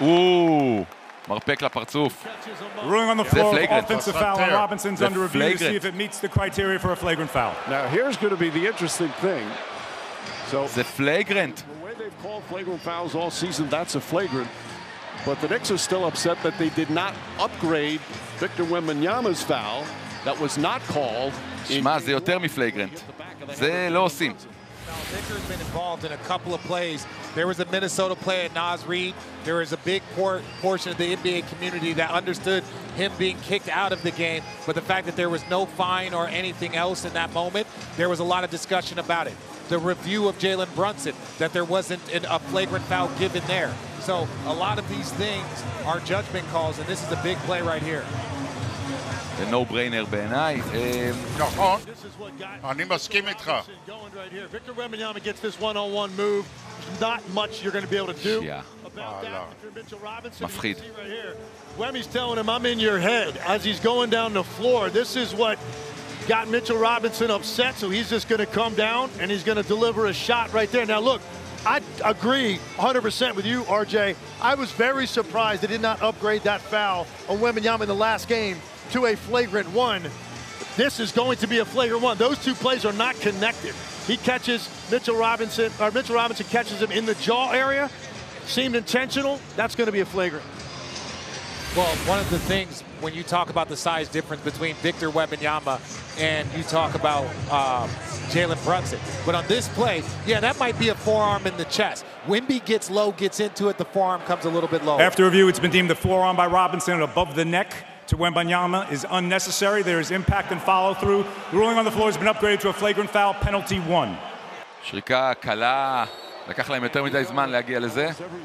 מרפק לפרצוף. Ruling on the floor, offensive foul on Robinson's under review to see if it meets the criteria for a flagrant foul. Now here's going to be the interesting thing. So זה פלגרנט. the way they've called flagrant fouls all season, that's a flagrant. But the Knicks are still upset that they did not upgrade Victor Wembanyama's foul that was not called. שמע, זה יותר מפלגרנט. זה לא עושים. Victor's been involved in a couple of plays. There was a Minnesota play at Naz Reid. There was a big portion of the NBA community that understood him being kicked out of the game. But the fact that there was no fine or anything else in that moment, there was a lot of discussion about it. The review of Jalen Brunson, that there wasn't a flagrant foul given there. So a lot of these things are judgment calls, and this is a big play right here. זה no brainer בעיניי. נכון, אני מסכים איתך. Victor Wembanyama gets this one-on-one move. There's not much you're going to be able to do about that. Mitchell Robinson, מפחיד. right here. Wemmy's telling him, I'm in your head as he's going down the floor. This is what got Mitchell Robinson upset, so he's just going to come down and he's going to deliver a shot right there. Now, look, I agree 100% with you, RJ. I was very surprised they did not upgrade that foul on Wembanyama in the last game to a flagrant one. This is going to be a flagrant one. Those two plays are not connected. He catches Mitchell Robinson catches him in the jaw area. Seemed intentional. That's going to be a flagrant. Well, one of the things when you talk about the size difference between Victor Wembanyama and you talk about Jalen Brunson. But on this play, yeah, that might be a forearm in the chest. Wemby gets low, gets into it, the forearm comes a little bit lower. After review, it's been deemed the forearm by Robinson above the neck to Wembanyama is unnecessary. There is impact and follow-through. The ruling on the floor has been upgraded to a flagrant foul, penalty 1. שריקה קלה, לקח להם יותר מדי זמן להגיע לזה.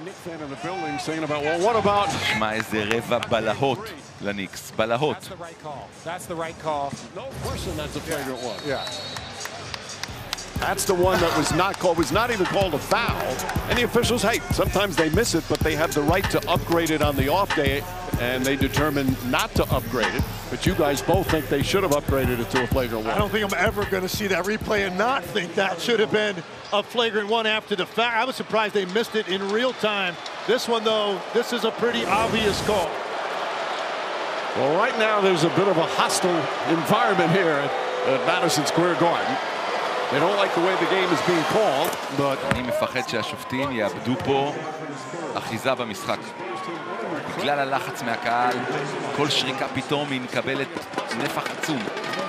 שמע, איזה רבע בלהות לניקס, בלהות. That's the right call. No question that's a flagrant one. Yeah. That's the one that was not called, was not even called a foul. And the officials, hey, sometimes they miss it, but they have the right to upgrade it on the off day, and they determine not to upgrade it. But you guys both think they should have upgraded it to a flagrant one. I don't think I'm ever going to see that replay and not think that should have been a flagrant one after the fact. I was surprised they missed it in real time. This one, though, this is a pretty obvious call. Well, right now there's a bit of a hostile environment here at Madison Square Garden. They don't like the way the game is being called, but אני מפחד שהשופטים יאבדו פה אחיזה במשחק. בגלל הלחץ מהקהל, כל שריקה פתאום היא מקבלת נפח עצום.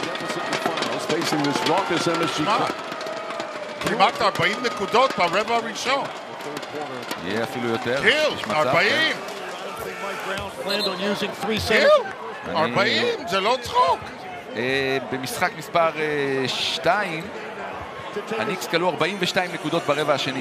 כמעט 40 נקודות ברבע הראשון. יהיה אפילו יותר. גיל, 40. גיל, 40, זה לא צחוק. במשחק מספר 2, הניקס כלו 42 נקודות ברבע השני.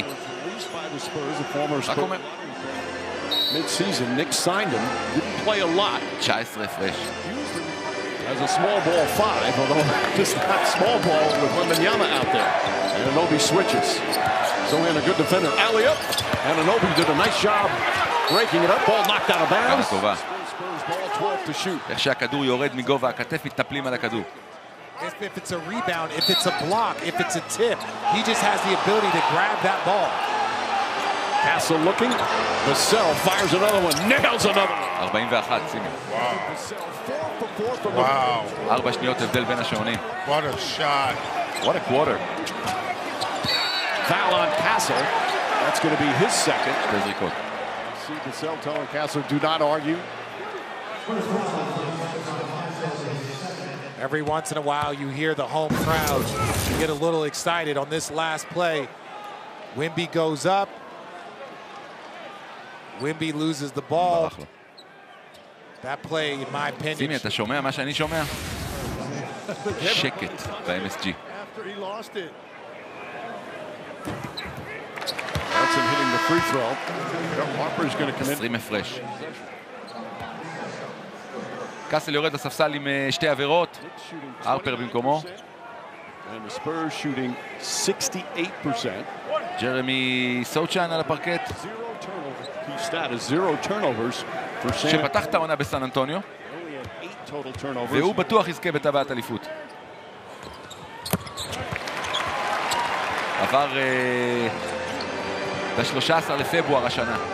רק אומר. Mid-season, Knicks signed him, didn't play a lot. 19 הפרש. As a small ball 5, although just not small ball with Wembanyama out there. And Anunoby switches. So we had a good defender, alley-up. And Anunoby did a nice job breaking it up. Ball knocked out of bounds. Spurs ball 12 to shoot. איך שהכדור יורד מגובה הכתף, מתנפלים על הכדור. If it's a rebound, if it's a block, if it's a tip, he just has the ability to grab that ball. Castle looking. Vassell fires another one, nails another one. 41, שימי. וואו. 4 שניות הבדל בין השעונים. What a shot. What a quarter. Foul on Castle. That's going to be his second. שתי זריקות. See Vassell telling Castle, do not argue. Every once in a while, you hear the home crowd get a little excited on this last play. Wemby goes up. Wemby loses the ball. That play, in my opinion. שימי, אתה שומע מה שאני שומע? שקט ב-MSG. That's him hitting the free throw. Harper's going to come in. 20 הפרש. קאסל יורד לספסל עם 2 עבירות. הרפר במקומו. And the Spurs shooting 68%. ג'רמי סוצ'אן על הפרקט. שפתח את העונה בסן אנטוניו. והוא בטוח יזכה בטבעת אליפות. עבר ב-13 לפברואר השנה.